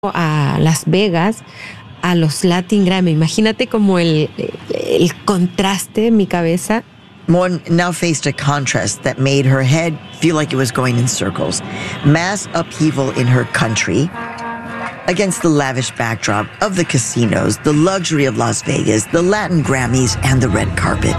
a Las Vegas a los Latin Grammy. Imagínate como el contraste en mi cabeza. Mon now faced a contrast that made her head feel like it was going in circles. Mass upheaval in her country against the lavish backdrop of the casinos, the luxury of Las Vegas, the Latin Grammys, and the red carpet.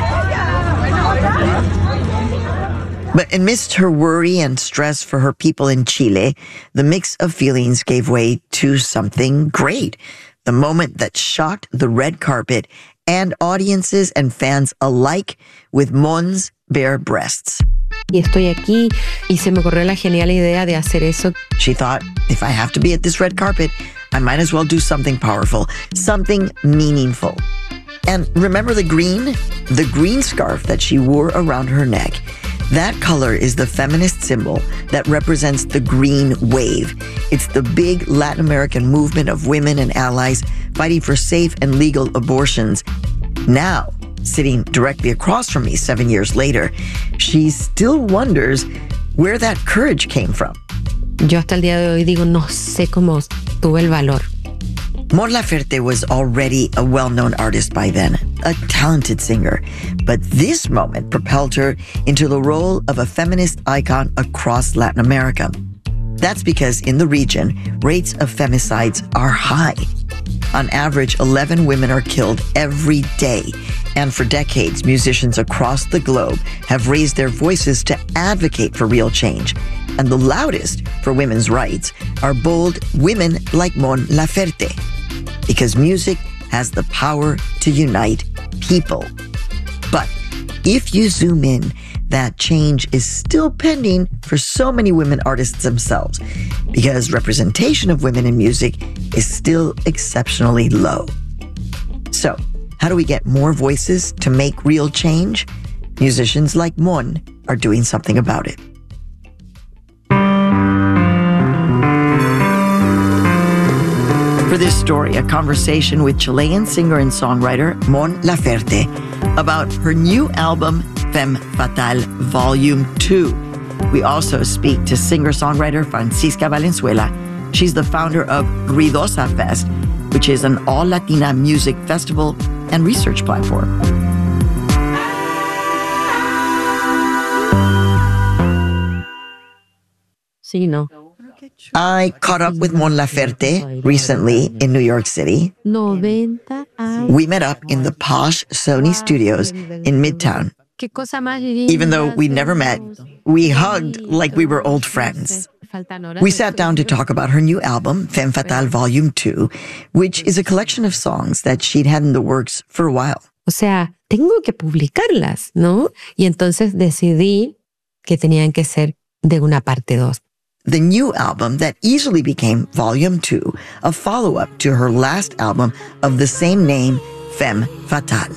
But amidst her worry and stress for her people in Chile, the mix of feelings gave way to something great. The moment that shocked the red carpet and audiences and fans alike with Mon's bare breasts. Y estoy aquí y se me ocurrió la genial idea de hacer eso. She thought, if I have to be at this red carpet, I might as well do something powerful, something meaningful. And remember the green scarf that she wore around her neck. That color is the feminist symbol that represents the green wave. It's the big Latin American movement of women and allies fighting for safe and legal abortions. Now, sitting directly across from me 7 years later, she still wonders where that courage came from. Yo hasta el día de hoy digo, no sé cómo tuve el valor. Mon Laferte was already a well-known artist by then, a talented singer. But this moment propelled her into the role of a feminist icon across Latin America. That's because in the region, rates of femicides are high. On average, 11 women are killed every day. And for decades, musicians across the globe have raised their voices to advocate for real change. And the loudest for women's rights are bold women like Mon Laferte. Because music has the power to unite people. But if you zoom in, that change is still pending for so many women artists themselves, because representation of women in music is still exceptionally low. So, how do we get more voices to make real change? Musicians like Mon are doing something about it. For this story, a conversation with Chilean singer and songwriter Mon Laferte about her new album, Femme Fatale Volume 2. We also speak to singer-songwriter Francisca Valenzuela. She's the founder of Ruidosa Fest, which is an all-Latina music festival and research platform. Sí, no. I caught up with Mon Laferte recently in New York City. 90 años. We met up in the posh Sony studios in Midtown. Even though we never met, we hugged like we were old friends. We sat down to talk about her new album, Femme Fatale Volume 2, which is a collection of songs that she'd had in the works for a while. O sea, tengo que publicarlas, ¿no? Y entonces decidí que tenían que ser de una parte 2. The new album that easily became Volume 2, a follow-up to her last album of the same name, Femme Fatale.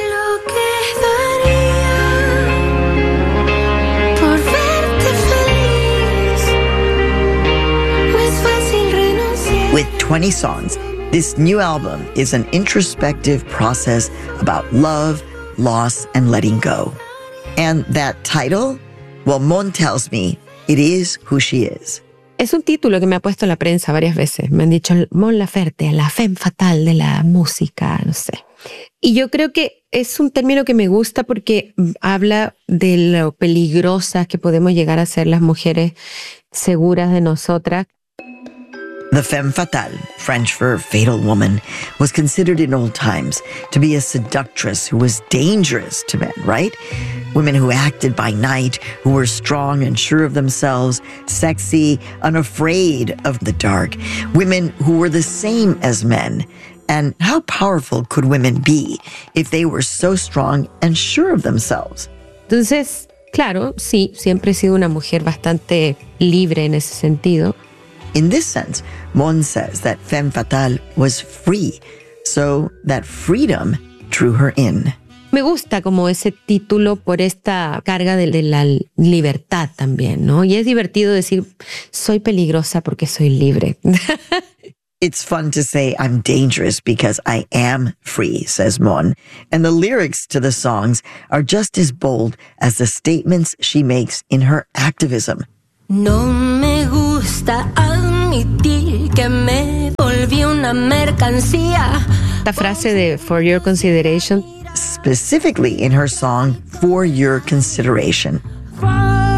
With 20 songs, this new album is an introspective process about love, loss, and letting go. And that title? Well, Mon tells me it is who she is. Es un título que me ha puesto la prensa varias veces. Me han dicho Mon Laferte, la femme fatale de la música, no sé. Y yo creo que es un término que me gusta porque habla de lo peligrosas que podemos llegar a ser las mujeres seguras de nosotras. The femme fatale, French for fatal woman, was considered in old times to be a seductress who was dangerous to men, right? Women who acted by night, who were strong and sure of themselves, sexy, unafraid of the dark. Women who were the same as men. And how powerful could women be if they were so strong and sure of themselves? Entonces, claro, sí, siempre he sido una mujer bastante libre en ese sentido. In this sense, Mon says that Femme Fatale was free, so that freedom drew her in. Me gusta como ese título por esta carga de la libertad también, ¿no? Y es divertido decir, soy peligrosa porque soy libre. It's fun to say I'm dangerous because I am free, says Mon. And the lyrics to the songs are just as bold as the statements she makes in her activism. No me gusta admitir que me volví una mercancía. Esta frase de For Your Consideration, specifically in her song For Your Consideration. For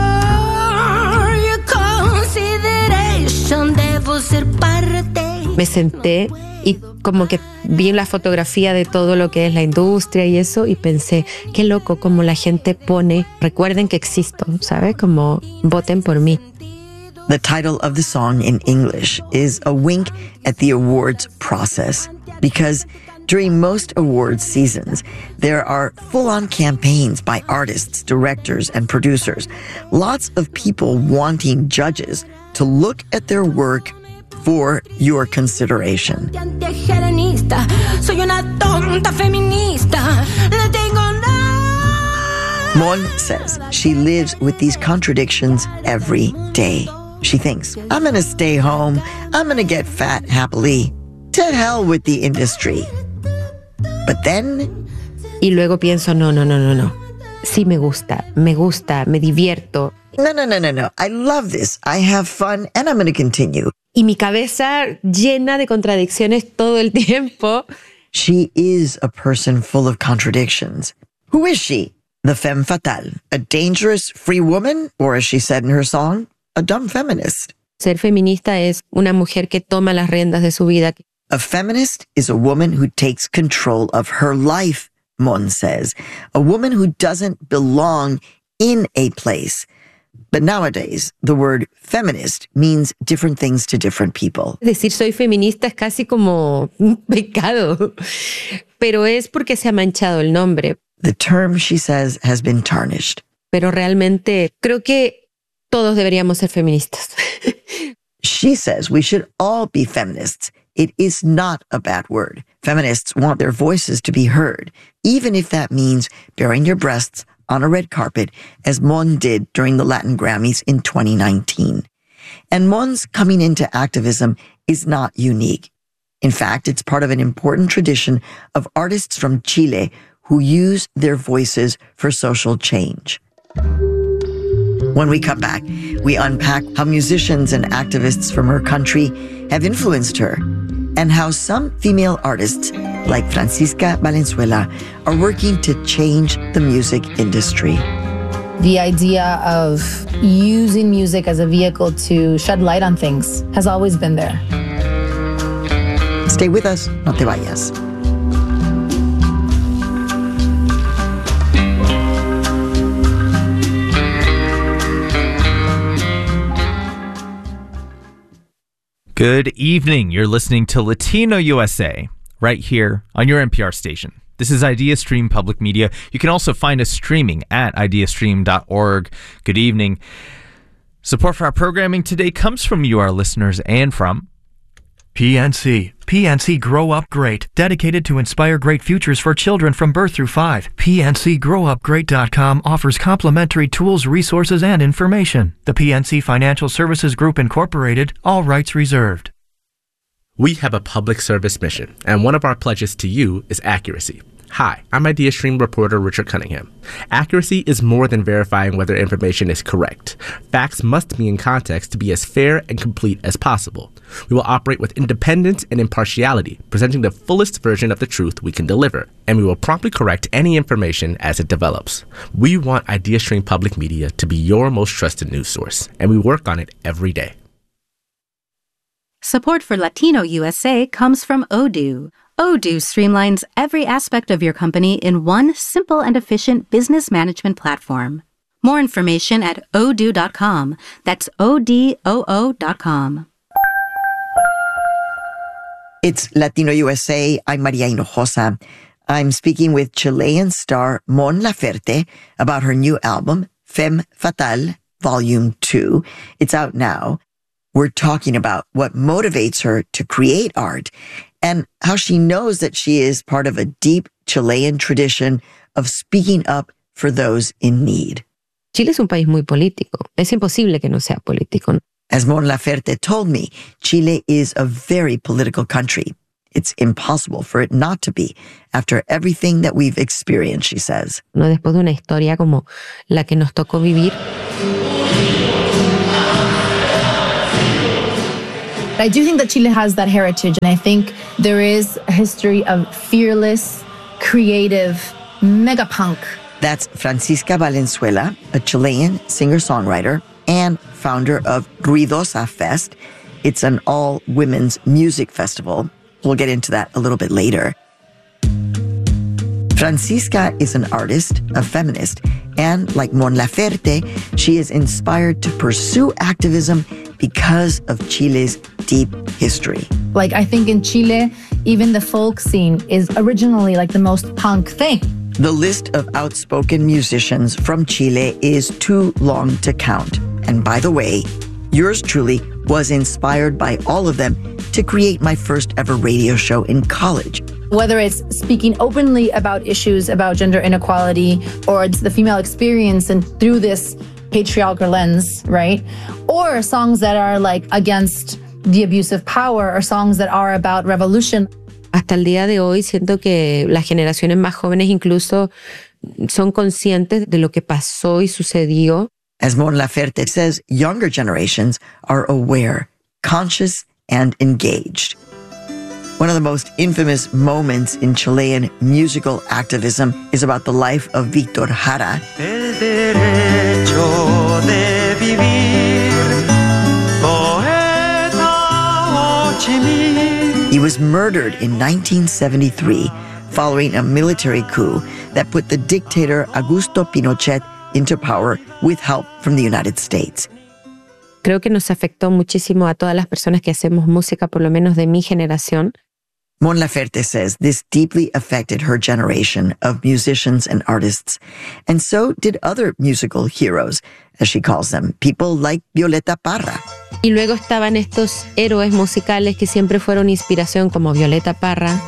your consideration, debo ser parte. me senté y como que vi la fotografía de todo lo que es la industria y eso, y pensé, qué loco como la gente pone, recuerden que existo, ¿sabes? Como voten por mí. The title of the song in English is a wink at the awards process, because during most awards seasons, there are full-on campaigns by artists, directors, and producers. Lots of people wanting judges to look at their work for your consideration. Mon says she lives with these contradictions every day. She thinks, I'm going to stay home. I'm going to get fat happily. To hell with the industry. But then... Y luego pienso, no. Sí me gusta, me divierto. No. I love this. I have fun and I'm going to continue. Y mi cabeza llena de contradicciones todo el tiempo. She is a person full of contradictions. Who is she? The femme fatale, a dangerous free woman, or as she said in her song, a dumb feminist. Ser feminista es una mujer que toma las riendas de su vida. A feminist is a woman who takes control of her life, Mon says. A woman who doesn't belong in a place. But nowadays, the word feminist means different things to different people. Decir soy feminista es casi como un pecado, pero es porque se ha manchado el nombre. The term, she says, has been tarnished. Pero realmente creo que todos deberíamos ser feministas. She says we should all be feminists. It is not a bad word. Feminists want their voices to be heard, even if that means baring your breasts on a red carpet, as Mon did during the Latin Grammys in 2019. And Mon's coming into activism is not unique. In fact, it's part of an important tradition of artists from Chile who use their voices for social change. When we come back, we unpack how musicians and activists from her country have influenced her, and how some female artists, like Francisca Valenzuela, are working to change the music industry. The idea of using music as a vehicle to shed light on things has always been there. Stay with us, no te vayas. Good evening. You're listening to Latino USA right here on your NPR station. This is IdeaStream Public Media. You can also find us streaming at ideastream.org. Good evening. Support for our programming today comes from you, our listeners, and from PNC. PNC Grow Up Great, dedicated to inspire great futures for children from birth through 5. PNCGrowUpGreat.com offers complimentary tools, resources, and information. The PNC Financial Services Group Incorporated, all rights reserved. We have a public service mission, and one of our pledges to you is accuracy. Hi, I'm IdeaStream reporter Richard Cunningham. Accuracy is more than verifying whether information is correct. Facts must be in context to be as fair and complete as possible. We will operate with independence and impartiality, presenting the fullest version of the truth we can deliver, and we will promptly correct any information as it develops. We want IdeaStream Public Media to be your most trusted news source, and we work on it every day. Support for Latino USA comes from Odoo. Odoo streamlines every aspect of your company in one simple and efficient business management platform. More information at odoo.com. That's ODOO.com. It's Latino USA. I'm Maria Hinojosa. I'm speaking with Chilean star Mon Laferte about her new album, Femme Fatale, Volume 2. It's out now. We're talking about what motivates her to create art and how she knows that she is part of a deep Chilean tradition of speaking up for those in need. Chile es un país muy político. Es imposible que no sea político. As Mon Laferte told me, Chile is a very political country. It's impossible for it not to be after everything that we've experienced, she says. No, después de una historia como la que nos tocó vivir. I do think that Chile has that heritage, and I think there is a history of fearless, creative, mega punk. That's Francisca Valenzuela, a Chilean singer-songwriter and founder of Ruidosa Fest. It's an all-women's music festival. We'll get into that a little bit later. Francisca is an artist, a feminist, and like Mon Laferte, she is inspired to pursue activism because of Chile's deep history. Like, I think in Chile, even the folk scene is originally like the most punk thing. The list of outspoken musicians from Chile is too long to count. And by the way, yours truly was inspired by all of them to create my first ever radio show in college. Whether it's speaking openly about issues about gender inequality, or it's the female experience and through this patriarchal lens, right? Or songs that are like against the abuse of power, or songs that are about revolution. Hasta el día de hoy siento que las generaciones más jóvenes incluso son conscientes de lo que pasó y sucedió. As Mon Laferte says, younger generations are aware, conscious, and engaged. One of the most infamous moments in Chilean musical activism is about the life of Víctor Jara. El derecho de vivir, poeta Ho Chi Minh. He was murdered in 1973 following a military coup that put the dictator Augusto Pinochet into power with help from the United States. Creo que nos afectó muchísimo a todas las personas que hacemos música, por lo menos de mi generación. Mon Laferte says this deeply affected her generation of musicians and artists, and so did other musical heroes, as she calls them, people like Violeta Parra. Y luego estaban estos héroes musicales que siempre fueron inspiración, como Violeta Parra.